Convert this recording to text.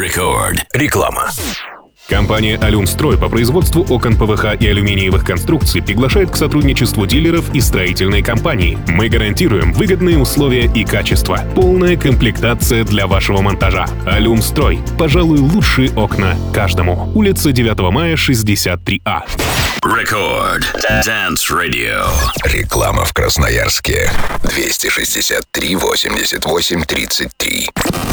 Record. Реклама. Компания «Алюмстрой» по производству окон ПВХ и алюминиевых конструкций приглашает к сотрудничеству дилеров и строительной компании. Мы гарантируем выгодные условия и качество. Полная комплектация для вашего монтажа. «Алюмстрой». Пожалуй, лучшие окна каждому. Улица 9 мая, 63А. Record. Dance Radio. Реклама в Красноярске. 263 88 33.